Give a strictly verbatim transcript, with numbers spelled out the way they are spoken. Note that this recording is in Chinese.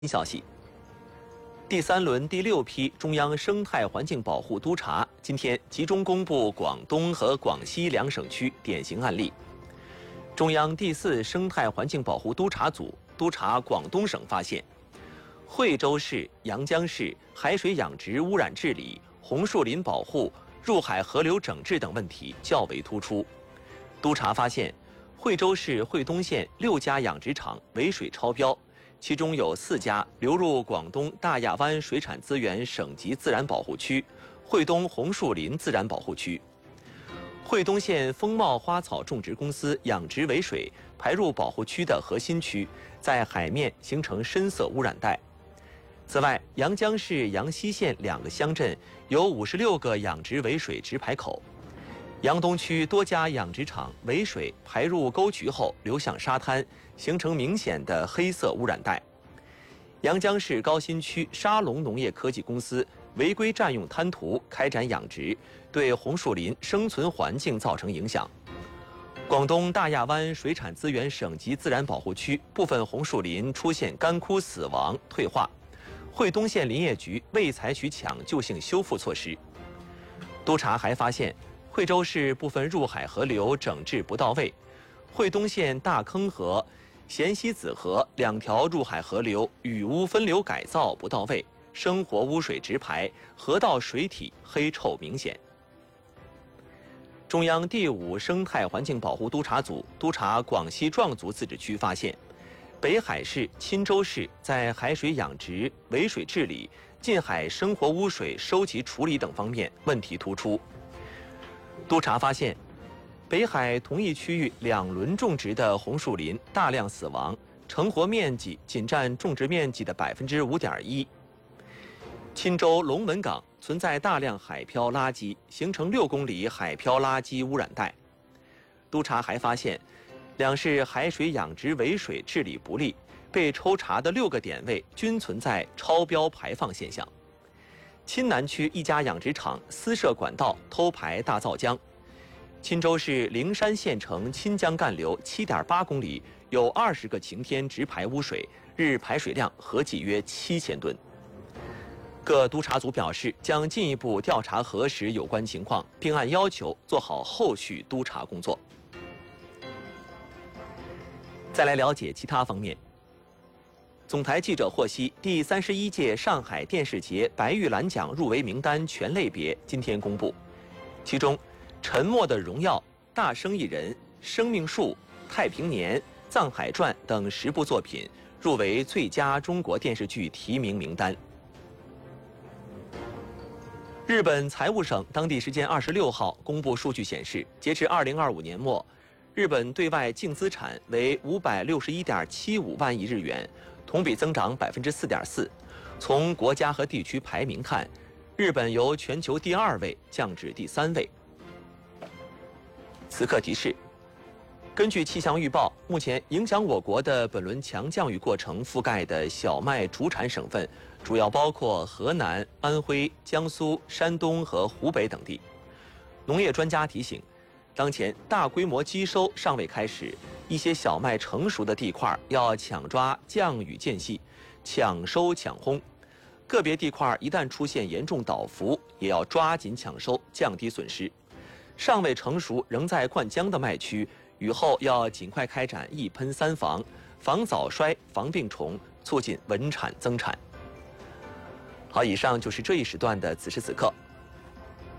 消息，第三轮第六批中央生态环境保护督查今天集中公布广东和广西两省区典型案例。中央第四生态环境保护督查组督查广东省发现，惠州市、阳江市海水养殖污染治理、红树林保护、入海河流整治等问题较为突出。督查发现，惠州市惠东县六家养殖场尾水超标，其中有四家流入广东大亚湾水产资源省级自然保护区、惠东红树林自然保护区。惠东县丰茂花草种植公司养殖尾水排入保护区的核心区，在海面形成深色污染带。此外，阳江市阳西县两个乡镇有五十六个养殖尾水直排口。阳东区多家养殖场尾水排入沟渠后流向沙滩，形成明显的黑色污染带。阳江市高新区沙龙农业科技公司违规占用滩涂开展养殖，对红树林生存环境造成影响。广东大亚湾水产资源省级自然保护区部分红树林出现干枯死亡退化，惠东县林业局未采取抢救性修复措施。督查还发现，惠州市部分入海河流整治不到位，惠东县大坑河、咸西子河两条入海河流雨污分流改造不到位，生活污水直排，河道水体黑臭明显。中央第五生态环境保护督查组督查广西壮族自治区发现，北海市、钦州市在海水养殖、尾水治理、近海生活污水收集处理等方面问题突出。督查发现，北海同一区域两轮种植的红树林大量死亡，成活面积仅占种植面积的百分之五点一。钦州龙门港存在大量海漂垃圾，形成六公里海漂垃圾污染带。督查还发现，两市海水养殖尾水治理不力，被抽查的六个点位均存在超标排放现象。钦南区一家养殖场私设管道偷排大皂浆。钦州市灵山县城钦江干流 七点八公里有二十个晴天直排污水，日排水量合计约七千吨。各督查组表示，将进一步调查核实有关情况，并按要求做好后续督查工作。再来了解其他方面。总台记者获悉，第三十一届上海电视节白玉兰奖入围名单全类别今天公布，其中《沉默的荣耀》、《大生意人》、《生命树》、《太平年》、《藏海传》等十部作品入围最佳中国电视剧提名名单。日本财务省当地时间二十六号公布数据显示，截至二零二五年末，日本对外净资产为五百六十一点七五万亿日元，同比增长百分之四点四。从国家和地区排名看，日本由全球第二位降至第三位。此刻提示：根据气象预报，目前影响我国的本轮强降雨过程覆盖的小麦主产省份，主要包括河南、安徽、江苏、山东和湖北等地。农业专家提醒，当前大规模机收尚未开始，一些小麦成熟的地块要抢抓降雨间隙，抢收抢烘。个别地块一旦出现严重倒伏，也要抓紧抢收，降低损失。尚未成熟仍在灌浆的麦区，雨后要尽快开展一喷三防，防早衰、防病虫，促进稳产增产。好，以上就是这一时段的此时此刻。